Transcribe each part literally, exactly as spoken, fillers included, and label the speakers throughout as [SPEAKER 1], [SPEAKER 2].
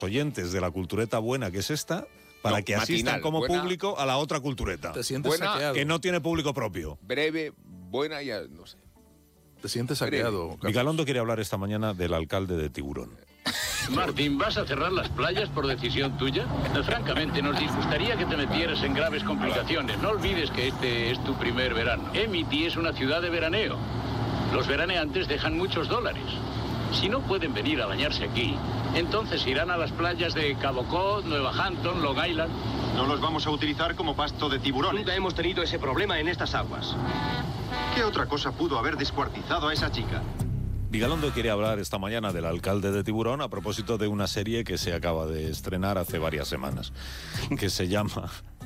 [SPEAKER 1] oyentes de la cultureta buena que es esta, para
[SPEAKER 2] No,
[SPEAKER 1] que asistan
[SPEAKER 2] matinal,
[SPEAKER 1] como
[SPEAKER 2] buena.
[SPEAKER 1] público a la otra cultureta.
[SPEAKER 3] Te sientes
[SPEAKER 2] Buena,
[SPEAKER 3] saqueado.
[SPEAKER 1] Que no tiene público propio.
[SPEAKER 2] Breve, buena, ya no sé.
[SPEAKER 3] Te sientes saqueado. Carlos.
[SPEAKER 1] Vigalondo quiere hablar esta mañana del alcalde de Tiburón.
[SPEAKER 4] Martín, ¿vas a cerrar las playas por decisión tuya? Francamente, nos disgustaría que te metieras en graves complicaciones. No olvides que este es tu primer verano. Emity es una ciudad de veraneo. Los veraneantes dejan muchos dólares. Si no pueden venir a bañarse aquí, entonces irán a las playas de Cabo Cod, Nueva Hampton, Long Island.
[SPEAKER 5] No los vamos a utilizar como pasto de tiburones.
[SPEAKER 6] Nunca hemos tenido ese problema en estas aguas.
[SPEAKER 5] ¿Qué otra cosa pudo haber descuartizado a esa chica?
[SPEAKER 1] Vigalondo quiere hablar esta mañana del alcalde de Tiburón a propósito de una serie que se acaba de estrenar hace varias semanas, que se llama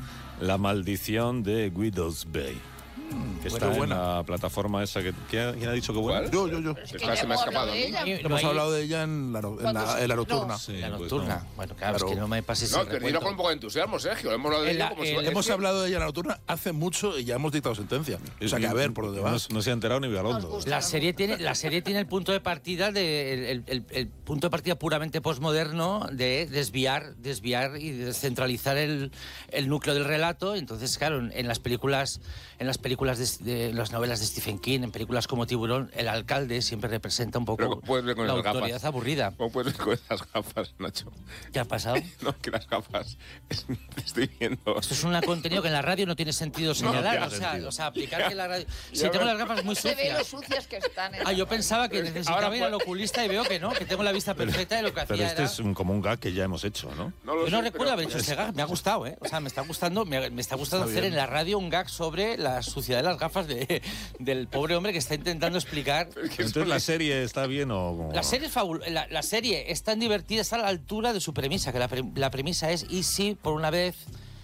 [SPEAKER 1] La maldición de Guido's Bay. Que está
[SPEAKER 3] Bueno,
[SPEAKER 1] en
[SPEAKER 3] buena.
[SPEAKER 1] la plataforma esa que... ¿Quién ha dicho que buena?
[SPEAKER 2] ¿Cuál?
[SPEAKER 3] Yo, yo, yo.
[SPEAKER 2] Esta se me ha escapado a mí.
[SPEAKER 3] Hemos hablado de ella en la, no- en la, en la nocturna.
[SPEAKER 1] Sí,
[SPEAKER 7] La
[SPEAKER 1] pues
[SPEAKER 7] nocturna.
[SPEAKER 1] no.
[SPEAKER 7] Bueno, claro,
[SPEAKER 3] Claro.
[SPEAKER 7] es que no me pases
[SPEAKER 2] No,
[SPEAKER 7] el
[SPEAKER 2] te dilo
[SPEAKER 7] recuento.
[SPEAKER 2] con un poco de entusiasmo, Sergio. Hemos hablado de
[SPEAKER 7] En
[SPEAKER 2] ello
[SPEAKER 7] la-
[SPEAKER 2] como
[SPEAKER 7] en-
[SPEAKER 2] si... es
[SPEAKER 3] Hemos
[SPEAKER 2] que-
[SPEAKER 3] hablado de ella en la nocturna hace mucho y ya hemos dictado sentencia. O sea que a ver por dónde
[SPEAKER 1] No,
[SPEAKER 3] vas.
[SPEAKER 1] no se ha enterado ni Vigalondo.
[SPEAKER 7] La serie tiene, la serie tiene el punto de partida de el, el- el- el punto de partida puramente posmoderno de desviar, desviar y descentralizar el, el núcleo del relato. Entonces, claro, en, en las películas, en las películas de, de las novelas de Stephen King, en películas como Tiburón, el alcalde siempre representa un poco
[SPEAKER 2] Pero puedes ver con
[SPEAKER 7] la
[SPEAKER 2] esas
[SPEAKER 7] autoridad
[SPEAKER 2] gafas.
[SPEAKER 7] aburrida.
[SPEAKER 2] ¿Cómo puedes ver con esas gafas, Nacho?
[SPEAKER 7] ¿Qué ha pasado?
[SPEAKER 2] No, que las gafas... es- te estoy viendo...
[SPEAKER 7] Esto es un contenido que en la radio no tiene sentido señalar.
[SPEAKER 1] tiene
[SPEAKER 7] o, sea,
[SPEAKER 1] sentido.
[SPEAKER 7] o sea, aplicar que la radio... Si
[SPEAKER 2] Ya
[SPEAKER 7] tengo
[SPEAKER 2] me-
[SPEAKER 7] las gafas muy
[SPEAKER 8] Se ve lo
[SPEAKER 7] sucias.
[SPEAKER 8] sucias que están. En
[SPEAKER 7] Ah, yo
[SPEAKER 8] la-
[SPEAKER 7] pensaba que necesitaba
[SPEAKER 2] Ahora
[SPEAKER 7] ir al
[SPEAKER 2] pues-
[SPEAKER 7] oculista y veo que no, que tengo la vista perfecta de lo que
[SPEAKER 1] Pero
[SPEAKER 7] hacía
[SPEAKER 1] este
[SPEAKER 7] era...
[SPEAKER 1] es un, como un gag que ya hemos hecho, ¿no?
[SPEAKER 2] No lo
[SPEAKER 7] Yo no
[SPEAKER 2] sé,
[SPEAKER 7] recuerdo
[SPEAKER 2] pero-
[SPEAKER 7] haber hecho ese gag, me ha gustado, ¿eh? O sea, me está gustando, me, me está gustando
[SPEAKER 3] Está
[SPEAKER 7] hacer
[SPEAKER 3] bien.
[SPEAKER 7] en la radio un gag sobre la suciedad de las gafas de, del pobre hombre que está intentando explicar.
[SPEAKER 1] Entonces, ¿la serie está bien o...?
[SPEAKER 7] La serie, es fabul- la, la serie es tan divertida, está a la altura de su premisa, que la, pre- la premisa es, ¿y si por una vez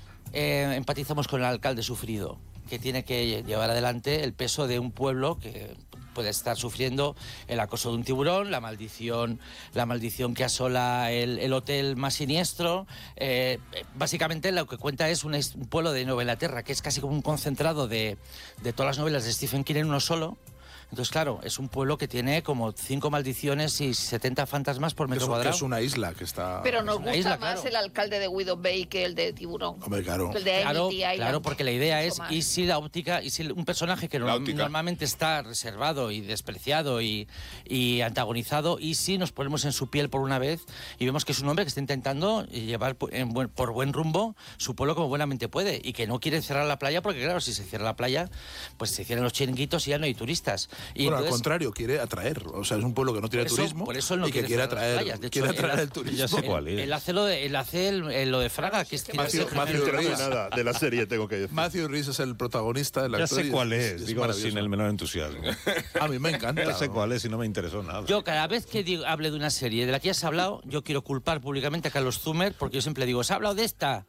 [SPEAKER 7] eh, empatizamos con el alcalde sufrido, que tiene que llevar adelante el peso de un pueblo que puede estar sufriendo el acoso de un tiburón, la maldición, la maldición que asola el, el hotel más siniestro? Eh, básicamente lo que cuenta es un, es un pueblo de Nueva Inglaterra, que es casi como un concentrado de, de todas las novelas de Stephen King en uno solo. Entonces, claro, es un pueblo que tiene como cinco maldiciones y setenta fantasmas por
[SPEAKER 3] Es,
[SPEAKER 7] metro
[SPEAKER 3] un- que
[SPEAKER 7] cuadrado.
[SPEAKER 3] es una isla que está...
[SPEAKER 8] Pero nos
[SPEAKER 7] Es una
[SPEAKER 8] gusta
[SPEAKER 7] isla,
[SPEAKER 8] más
[SPEAKER 7] claro.
[SPEAKER 8] el alcalde de Widow Bay que el de Tiburón.
[SPEAKER 3] Hombre, claro.
[SPEAKER 8] Que el de
[SPEAKER 7] Claro,
[SPEAKER 8] Amity Island.
[SPEAKER 7] claro, porque la idea es,
[SPEAKER 8] Mucho más.
[SPEAKER 7] y si la óptica, y si un personaje que
[SPEAKER 2] La
[SPEAKER 7] no-
[SPEAKER 2] óptica.
[SPEAKER 7] normalmente está reservado y despreciado y, y antagonizado, y si nos ponemos en su piel por una vez y vemos que es un hombre que está intentando llevar pu- en buen- por buen rumbo su pueblo como buenamente puede, y que no quiere cerrar la playa, porque claro, si se cierra la playa, pues se cierran los chiringuitos y ya no hay turistas. Y
[SPEAKER 3] Bueno, al
[SPEAKER 7] entonces-
[SPEAKER 3] contrario, quiere atraer. O sea, es un pueblo que no tiene
[SPEAKER 7] Por eso-
[SPEAKER 3] turismo
[SPEAKER 7] por eso él no
[SPEAKER 3] y que
[SPEAKER 7] quiere
[SPEAKER 3] quiere
[SPEAKER 7] cerrar las
[SPEAKER 3] atraer,
[SPEAKER 7] playas. De hecho,
[SPEAKER 3] quiere
[SPEAKER 7] él-
[SPEAKER 3] atraer
[SPEAKER 7] él-
[SPEAKER 3] el turismo.
[SPEAKER 1] Ya sé
[SPEAKER 7] él,
[SPEAKER 1] cuál es.
[SPEAKER 7] él hace lo de, él hace el- el- lo de Fraga, que es que
[SPEAKER 3] Matthew-
[SPEAKER 7] es-
[SPEAKER 3] Matthew
[SPEAKER 1] No
[SPEAKER 3] Rhys.
[SPEAKER 1] sé nada de la serie, tengo que decir.
[SPEAKER 3] Matthew Rhys es el protagonista. El
[SPEAKER 1] Ya
[SPEAKER 3] actor
[SPEAKER 1] sé
[SPEAKER 3] y
[SPEAKER 1] cuál es, digo
[SPEAKER 3] maravilloso.
[SPEAKER 1] sin el menor entusiasmo.
[SPEAKER 3] A mí me encanta.
[SPEAKER 1] Ya sé cuál es y no me interesó nada.
[SPEAKER 7] Yo cada vez que digo, hable de una serie de la que ya has hablado, yo quiero culpar públicamente a Carlos Zumer, porque yo siempre digo, ¿se ha hablado de esta?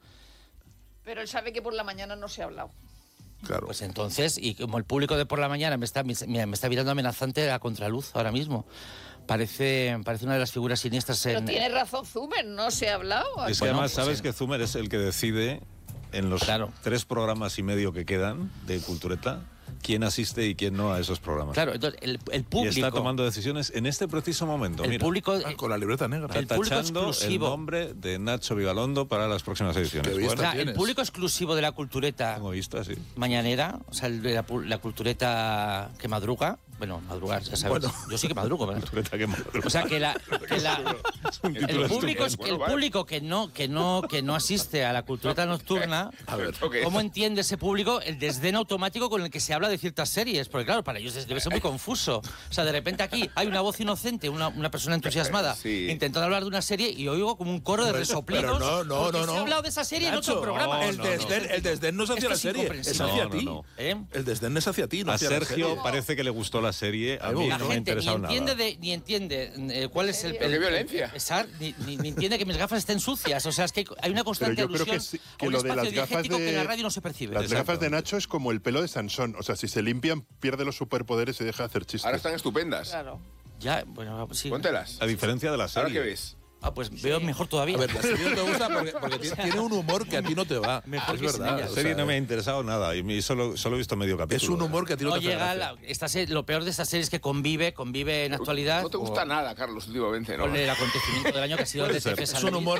[SPEAKER 8] Pero él sabe que por la mañana no se ha hablado.
[SPEAKER 3] Claro.
[SPEAKER 7] Pues entonces, y como el público de por la mañana me está, me, me está mirando amenazante a contraluz ahora mismo, parece, parece una de las figuras siniestras
[SPEAKER 8] Pero
[SPEAKER 7] en...
[SPEAKER 8] tiene razón Zumer, no se ha hablado.
[SPEAKER 1] Es que
[SPEAKER 7] Bueno,
[SPEAKER 1] además
[SPEAKER 7] pues
[SPEAKER 1] sabes
[SPEAKER 7] en-
[SPEAKER 1] que Zumer es el que decide en los
[SPEAKER 7] Claro.
[SPEAKER 1] tres programas y medio que quedan de Cultureta quién asiste y quién no a esos programas.
[SPEAKER 7] Claro, entonces el, el
[SPEAKER 1] Y
[SPEAKER 7] público...
[SPEAKER 1] está tomando decisiones en este preciso momento.
[SPEAKER 7] el
[SPEAKER 1] Mira,
[SPEAKER 7] público...
[SPEAKER 3] Ah, con la libreta negra.
[SPEAKER 7] el
[SPEAKER 1] está
[SPEAKER 7] público
[SPEAKER 1] tachando el
[SPEAKER 7] exclusivo.
[SPEAKER 1] nombre de Nacho Vigalondo para las próximas ediciones.
[SPEAKER 3] Qué vista
[SPEAKER 7] o sea, el
[SPEAKER 3] tienes.
[SPEAKER 7] público exclusivo de la cultureta
[SPEAKER 1] tengo visto así.
[SPEAKER 7] mañanera, o sea, el de la, pu- la cultureta que madruga, bueno, madrugar, ya sabes,
[SPEAKER 3] Bueno.
[SPEAKER 7] yo sí que madrugo, ¿verdad?
[SPEAKER 1] Cultureta que madruga.
[SPEAKER 7] O sea, que la, que la-
[SPEAKER 1] un título
[SPEAKER 7] el público, es-
[SPEAKER 1] estupendo.
[SPEAKER 7] el público que no, que no, que no asiste a la cultureta nocturna,
[SPEAKER 3] A ver.
[SPEAKER 2] Ok.
[SPEAKER 7] ¿cómo entiende ese público el desdén automático con el que se habla de ciertas series? Porque claro, para ellos debe ser muy confuso. O sea, de repente aquí hay una voz inocente, una, una persona entusiasmada,
[SPEAKER 2] Sí.
[SPEAKER 7] intentando hablar de una serie y oigo como un coro de
[SPEAKER 3] Pero
[SPEAKER 7] resoplidos.
[SPEAKER 3] no, no,
[SPEAKER 7] porque
[SPEAKER 3] no,
[SPEAKER 7] se
[SPEAKER 3] no.
[SPEAKER 7] ha hablado de esa serie en
[SPEAKER 3] Nacho,
[SPEAKER 7] otro programa.
[SPEAKER 3] el,
[SPEAKER 1] no,
[SPEAKER 3] desdén, el desdén no es hacia
[SPEAKER 7] Esto
[SPEAKER 3] la
[SPEAKER 7] es
[SPEAKER 3] serie, es
[SPEAKER 7] incomprensible.
[SPEAKER 3] hacia
[SPEAKER 1] No,
[SPEAKER 3] ti.
[SPEAKER 1] no, no.
[SPEAKER 7] ¿Eh?
[SPEAKER 3] El desdén es hacia ti, no
[SPEAKER 1] A
[SPEAKER 3] hacia la
[SPEAKER 1] Sergio
[SPEAKER 3] serie.
[SPEAKER 1] parece que le gustó la serie. A
[SPEAKER 3] Ay,
[SPEAKER 1] mí
[SPEAKER 3] bueno.
[SPEAKER 1] no
[SPEAKER 7] La
[SPEAKER 1] me ha
[SPEAKER 7] gente ni
[SPEAKER 1] interesado
[SPEAKER 7] entiende,
[SPEAKER 1] nada.
[SPEAKER 7] de, ni entiende eh, cuál es el...
[SPEAKER 2] Pero qué
[SPEAKER 7] el-
[SPEAKER 2] violencia.
[SPEAKER 7] Exacto, ni, ni- ni entiende que mis gafas estén sucias. O sea, es que hay una constante
[SPEAKER 9] Pero yo creo
[SPEAKER 7] alusión
[SPEAKER 9] que sí, que
[SPEAKER 7] a un
[SPEAKER 9] lo de
[SPEAKER 7] espacio
[SPEAKER 9] las gafas
[SPEAKER 7] diegético que en la
[SPEAKER 9] de-
[SPEAKER 7] radio no se percibe.
[SPEAKER 9] Las
[SPEAKER 1] Exacto.
[SPEAKER 9] gafas de Nacho es como el pelo de Sansón. O sea, si se limpian, pierde los superpoderes y deja de hacer chistes.
[SPEAKER 2] Ahora están estupendas.
[SPEAKER 8] Claro.
[SPEAKER 7] Ya, bueno, sí.
[SPEAKER 2] Póntelas.
[SPEAKER 1] A diferencia de la serie.
[SPEAKER 2] ¿Ahora qué ves?
[SPEAKER 7] Ah, pues veo mejor todavía.
[SPEAKER 3] A ver, la serie no te gusta porque, porque tiene, tiene un humor que a ti no te va.
[SPEAKER 7] Mejor
[SPEAKER 3] es
[SPEAKER 7] que sin
[SPEAKER 3] verdad.
[SPEAKER 7] ella.
[SPEAKER 1] La
[SPEAKER 3] o
[SPEAKER 1] serie
[SPEAKER 3] sea,
[SPEAKER 1] no me ha interesado nada y me- solo, solo he visto medio capítulo.
[SPEAKER 3] Es un humor que a ti no,
[SPEAKER 7] no
[SPEAKER 3] te hace
[SPEAKER 7] llega
[SPEAKER 3] gracia.
[SPEAKER 7] la, esta serie- lo peor de esta serie es que convive, convive en actualidad
[SPEAKER 2] No te gusta
[SPEAKER 7] con-
[SPEAKER 2] nada, Carlos, últimamente, ¿no?
[SPEAKER 7] con el acontecimiento del año que ha sido el
[SPEAKER 1] Puede
[SPEAKER 7] D T F
[SPEAKER 1] ser.
[SPEAKER 7] San
[SPEAKER 3] Es un
[SPEAKER 7] Luis.
[SPEAKER 3] humor